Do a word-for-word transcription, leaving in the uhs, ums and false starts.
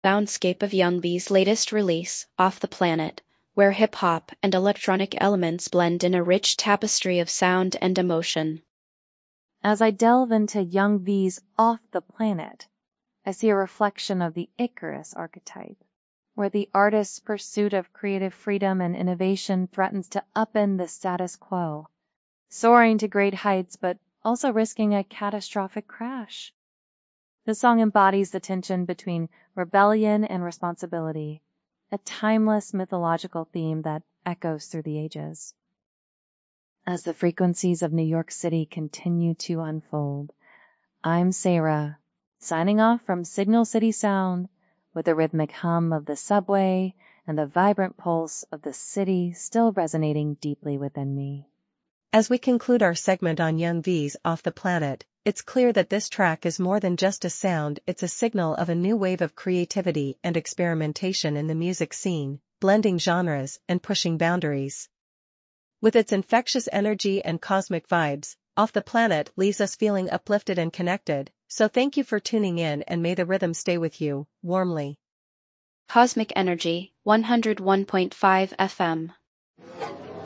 Soundscape of Young V's latest release, Off the Planet, where hip-hop and electronic elements blend in a rich tapestry of sound and emotion. As I delve into Young V's Off the Planet, I see a reflection of the Icarus archetype, where the artist's pursuit of creative freedom and innovation threatens to upend the status quo, soaring to great heights but also risking a catastrophic crash. The song embodies the tension between rebellion and responsibility, a timeless mythological theme that echoes through the ages. As the frequencies of New York City continue to unfold, I'm Sarah, signing off from Signal City Sound with the rhythmic hum of the subway and the vibrant pulse of the city still resonating deeply within me. As we conclude our segment on Young V's Off the Planet, it's clear that this track is more than just a sound, it's a signal of a new wave of creativity and experimentation in the music scene, blending genres and pushing boundaries. With its infectious energy and cosmic vibes, Off the Planet leaves us feeling uplifted and connected, so thank you for tuning in and may the rhythm stay with you, warmly. Cosmic Energy, one oh one point five F M.